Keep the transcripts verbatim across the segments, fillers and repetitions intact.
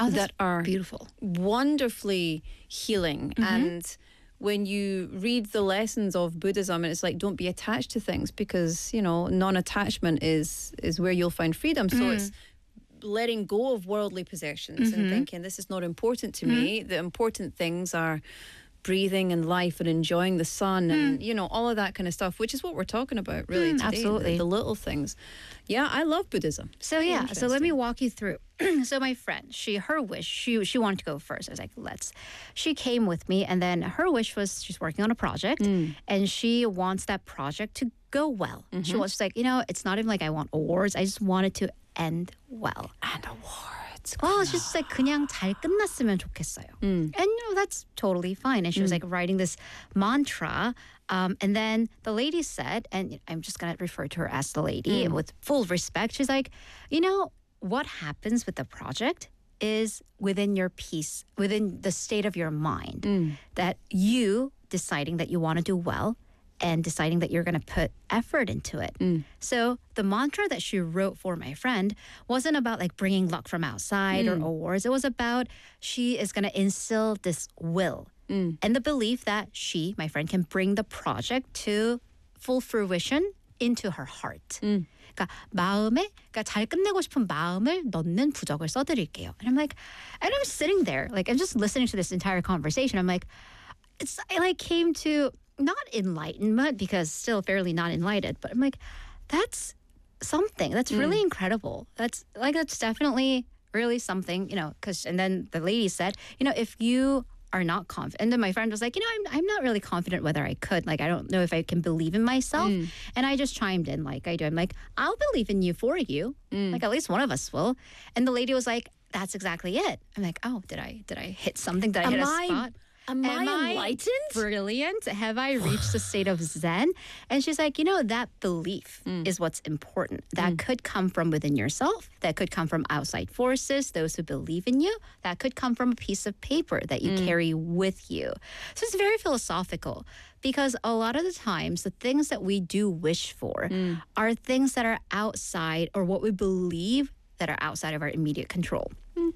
oh, that's that are beautiful, wonderfully healing. Mm-hmm. And when you read the lessons of Buddhism, and it's like, don't be attached to things, because, you know, non-attachment is is where you'll find freedom. So Mm. it's letting go of worldly possessions Mm-hmm. and thinking, this is not important to Mm-hmm. me. The important things are breathing and life and enjoying the sun and, Mm. you know, all of that kind of stuff, which is what we're talking about really Mm, today. absolutely. The, the little things. Yeah, I love Buddhism. So yeah, so let me Interesting. walk you through. So my friend, she her wish, she she wanted to go first. I was like, let's. She came with me, and then her wish was she's working on a project, Mm. and she wants that project to go well. Mm-hmm. She wants like, you know, it's not even like I want awards. I just want it to end well. And awards. Well, it's just like 그냥 잘 끝났으면 좋겠어요. Mm. And you know, that's totally fine. And she was Mm. like writing this mantra. Um, and then the lady said, and I'm just going to refer to her as the lady Mm. with full respect. She's like, you know, what happens with the project is within your peace, within the state of your mind, Mm. that you deciding that you want to do well and deciding that you're going to put effort into it. Mm. So the mantra that she wrote for my friend wasn't about like bringing luck from outside or Mm. awards. It was about she is going to instill this will Mm. and the belief that she, my friend, can bring the project to full fruition into her heart. Mm. 그러니까 마음에, 그러니까 잘 끝내고 싶은 마음을 넣는 부적을 써드릴게요. And I'm like, and I'm sitting there, like I'm just listening to this entire conversation. I'm like, it's I like came to not enlightenment because still fairly not enlightened, but I'm like, that's something. That's really Mm. incredible. That's like that's definitely really something, you know. Because and then the lady said, you know, if you are not confident, and then my friend was like, you know, I'm I'm not really confident whether I could. Like, I don't know if I can believe in myself. Mm. And I just chimed in like I do. I'm like, I'll believe in you for you. Mm. Like at least one of us will. And the lady was like, that's exactly it. I'm like, oh, did I did I hit something? Did I Am hit a I- spot? Am, Am I I enlightened? Brilliant. Have I reached a state of Zen? And she's like, you know, that belief Mm. is what's important. That could come from within yourself. That could come from outside forces, those who believe in you. That could come from a piece of paper that you carry with you. So it's very philosophical because a lot of the times, the things that we do wish for are things that are outside or what we believe that are outside of our immediate control.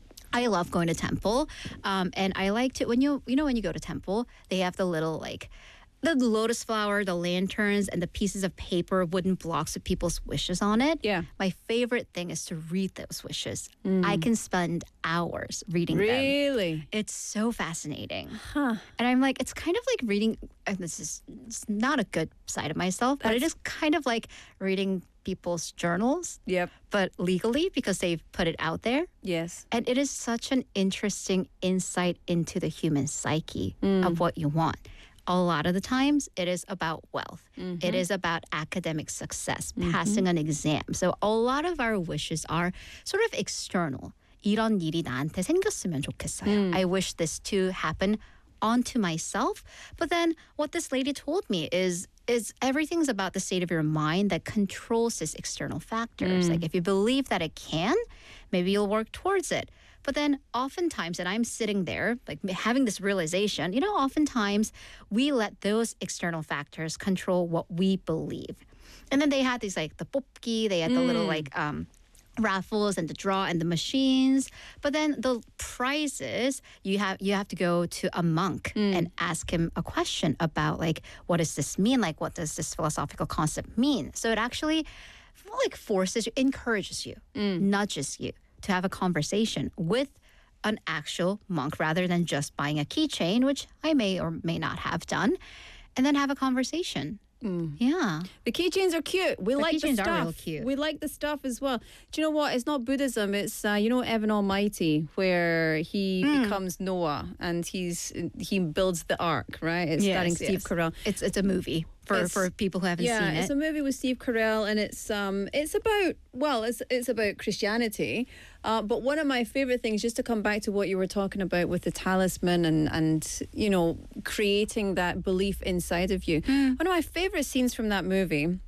I love going to temple, um, and I like to when you you know when you go to temple, they have the little like the lotus flower, the lanterns, and the pieces of paper, wooden blocks with people's wishes on it. Yeah. My favorite thing is to read those wishes. I can spend hours reading them. Really? It's so fascinating. Huh. And I'm like, it's kind of like reading, and this is it's not a good side of myself, but it is kind of like reading people's journals, Yep. but legally because they've put it out there. Yes. And it is such an interesting insight into the human psyche of what you want. A lot of the times, it is about wealth. It is about academic success, passing an exam. So a lot of our wishes are sort of external. 이런 일이 나한테 생겼으면 좋겠어요. I wish this to happen onto myself. But then what this lady told me is is everything's about the state of your mind that controls these external factors. Like if you believe that it can, maybe you'll work towards it. But then oftentimes, and I'm sitting there, like having this realization, you know, oftentimes we let those external factors control what we believe. And then they had these like the 뽑기, they had the little like um, raffles and the draw and the machines. But then the prizes, you have you have to go to a monk and ask him a question about like, what does this mean? Like, what does this philosophical concept mean? So it actually like forces you, encourages you, nudges you to have a conversation with an actual monk rather than just buying a keychain, which I may or may not have done, and then have a conversation. Yeah. The keychains are cute. We The like the keychains stuff. are real cute. We like the stuff as well. Do you know what? It's not Buddhism. It's uh, you know Evan Almighty, where he becomes Noah and he's he builds the ark. Right? It's starring Steve Carell. It's it's a movie for, It's- for people who haven't yeah, seen it's it. a movie with Steve Carell, and it's um, it's about well, it's it's about Christianity. Uh, but one of my favorite things, just to come back to what you were talking about with the talisman and and you know creating that belief inside of you. One of my favorite scenes from that movie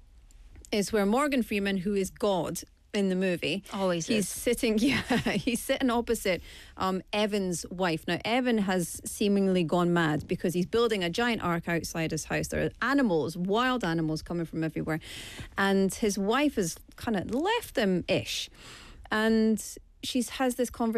is where Morgan Freeman, who is God in the movie, Always he's is. sitting yeah he's sitting opposite um Evan's wife. Now Evan has seemingly gone mad because he's building a giant ark outside his house. There are animals, wild animals coming from everywhere, and his wife has kind of left them ish, and she's has this conversation